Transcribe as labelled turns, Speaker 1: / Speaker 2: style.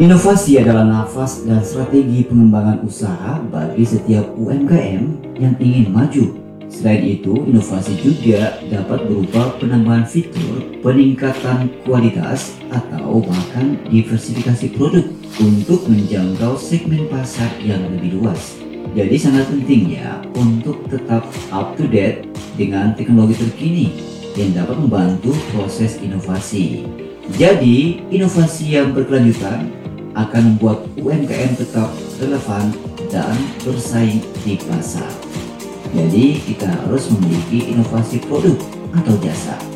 Speaker 1: Inovasi adalah nafas dan strategi pengembangan usaha bagi setiap UMKM yang ingin maju. Selain itu, inovasi juga dapat berupa penambahan fitur, peningkatan kualitas, atau bahkan diversifikasi produk untuk menjangkau segmen pasar yang lebih luas. Jadi sangat penting ya untuk tetap up to date dengan teknologi terkini yang dapat membantu proses inovasi. Jadi, inovasi yang berkelanjutan akan membuat UMKM tetap relevan dan bersaing di pasar. Jadi kita harus memiliki inovasi produk atau jasa.